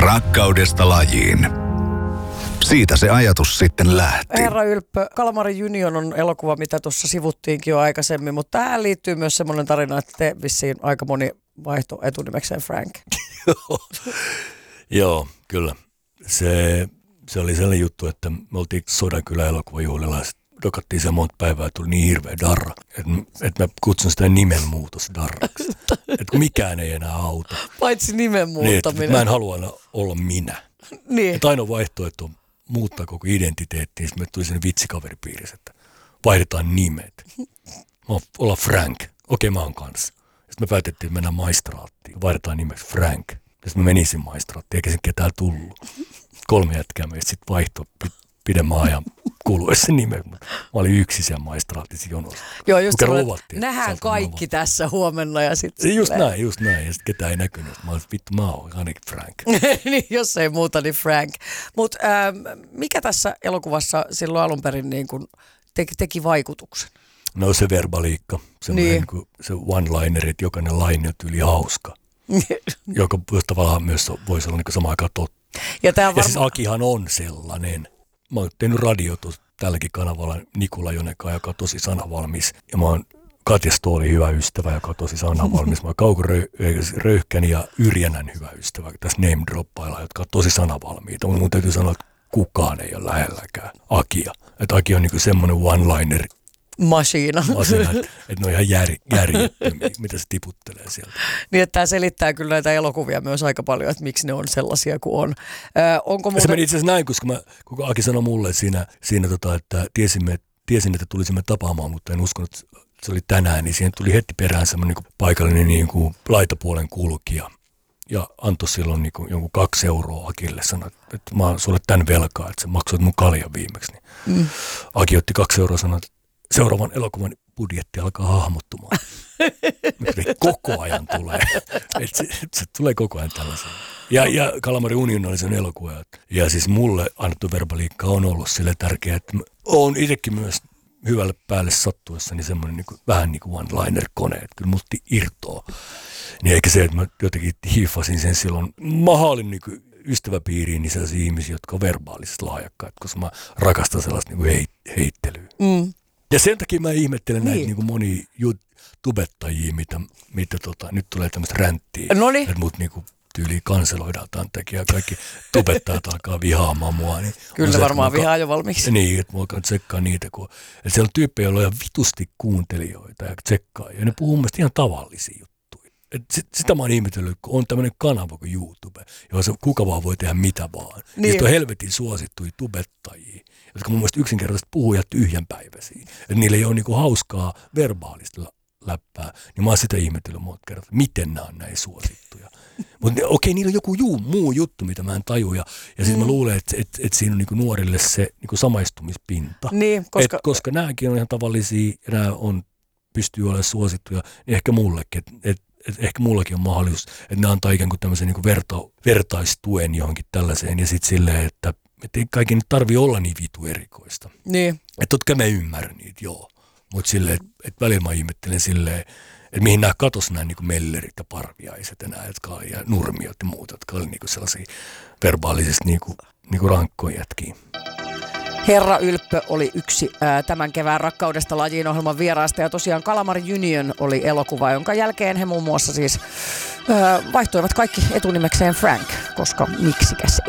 Rakkaudesta lajiin. Siitä se ajatus sitten lähti. Herra Ylppö, Kalmari Union on elokuva, mitä tuossa sivuttiinkin jo aikaisemmin, mutta tähän liittyy myös semmoinen tarina, että te vissiin aika moni vaihto etunimekseen Frank. Joo, kyllä. Se oli sellainen juttu, että me oltiin Sodankylän elokuvajuhlilla ja dokattiin se monta päivää, että tuli niin hirveä darra, että mä kutsun sitä nimenmuutosdarraksi. Että kun mikään ei enää auta. Paitsi nimen muuttaminen. Niin, mä en halua olla minä. Niin. Että ainoa vaihtoehto on muuttaa koko identiteetti, niin me tuli sinne vitsikaveripiirissä, että vaihdetaan nimet. Mä olla Frank. Okei, mä oon kanssa. Sitten me päätettiin, että mennään maistraattiin. Vaihdetaan nimeksi Frank. Sitten mä menisin maistraattiin, eikä sen ketään tullut. 3 jätkää meistä sitten vaihtoi pidemmän ajan kuluessa nimen. Mä olin yksin siellä maistraatissa jonossa. Joo, just nähdään kaikki tässä huomenna ja sitten... Just näin. Ja sitten ketään ei näkynyt. Mä olin, vittu, mä oon ainakin Frank. Niin, jos ei muuta, niin Frank. Mutta mikä tässä elokuvassa silloin alun perin niin kun teki vaikutuksen? No se verbaliikka. Niin. Se one-liner, että jokainen laine on tyyli hauska. Joka tavallaan myös voisi olla niin samaan aikaan totta. Ja siis Akihan on sellainen. Mä oon tehnyt radiota tälläkin kanavalla Nikula Joneka, joka on tosi sanavalmis. Ja mä oon Katja Stooli hyvä ystävä, joka on tosi sanavalmis. Mä oon Kauko Röyhkän ja Yrjänän hyvä ystävä. Tässä name droppailla, jotka on tosi sanavalmiita. Mun täytyy sanoa, että kukaan ei ole lähelläkään Akia. Että Aki on niinku semmoinen one-liner. Masiina. Että ne on ihan järjettömiä, mitä se tiputtelee sieltä. Niin, että tämä selittää kyllä näitä elokuvia myös aika paljon, että miksi ne on sellaisia kuin on. Onko Se meni itse asiassa näin, koska kun Aki sanoi mulle siinä että tiesin, että tulisimme tapaamaan, mutta en uskonut, että se oli tänään, niin siihen tuli heti perään semmoinen niin paikallinen niin kuin laitapuolen kulkija. Ja antoi silloin niin kuin jonkun 2 euroa Akille, sanoi, että mä oon sulle tämän velkaa, että sä maksoit mun kaljan viimeksi. Niin Aki otti 2 euroa ja sanoi, että seuraavan elokuvan budjetti alkaa hahmottumaan. Koko ajan tulee. Se tulee koko ajan tällaisen. Ja Kalmari Union oli sen elokuva. Ja siis mulle annettu verbaliikka on ollut sille tärkeä, että olen itsekin myös hyvälle päälle sattuessani semmoinen vähän niin kuin one-liner-kone, että kyllä musti irtoaa. Niin eikä se, että mä jotenkin hiifasin sen silloin. Mä haalin niin kuin ystäväpiiriin niin sellaisia ihmisiä, jotka on verbaalisesti lahjakkaita, koska mä rakastan sellaista niin kuin heittelyä. Ja sen takia mä ihmettelen näitä niin kuin monia tubettajia, mitä nyt tulee tämmöistä ränttiä. Että mut niin kuin tyyliin kanseloidaan tämän takia. Kaikki tubettajat alkaa vihaamaan mua. Niin kyllä varmaan vihaa jo valmiiksi. Niin, että mä alkaan tsekkaa niitä. Että siellä on tyyppejä, joilla on ihan vitusti kuuntelijoita ja tsekkaa. Ja ne puhuu mun mielestä ihan tavallisia juttuja. Sitä mä oon ihmetellyt, kun on tämmöinen kanava kuin YouTube, jossa kuka vaan voi tehdä mitä vaan. Niin. Sitten on helvetin suosittuja tubettajia, jotka mun mielestä yksinkertaisesti puhuu ihan tyhjänpäiväisiä. Että niillä ei ole niinku hauskaa verbaalista läppää. Niin mä oon sitä ihmetellyt monta kertaa, miten nämä on näin suosittuja. Mutta okei, niillä on joku muu juttu, mitä mä en tajua. Ja sitten mä luulen, että siinä on niinku nuorille se niinku samaistumispinta. Niin, koska nämäkin on ihan tavallisia ja nämä pystyy olemaan suosittuja, niin ehkä mullekin. Ehkä mullakin on mahdollisuus, että ne antaa ikään kuin tämmöisen niin vertaistuen johonkin tällaiseen. Ja sitten silleen, että ei kaikki nyt tarvitse olla niin vitu erikoista. Niin. Että totta mä ymmärrän niitä, joo. Mutta silleen, että välillä mä ihmettelen silleen, että mihin nämä katos nämä niin mellerit ja parviaiset ja nämä, ja nurmiot ja muut, jotka oli niin sellaisia verbaalisesti niin rankkoja jätkiä. Herra Ylppö oli yksi tämän kevään Rakkaudesta lajiin -ohjelman vieraasta ja tosiaan Kalmari Union oli elokuva, jonka jälkeen he muun muassa siis vaihtoivat kaikki etunimekseen Frank, koska miksikäs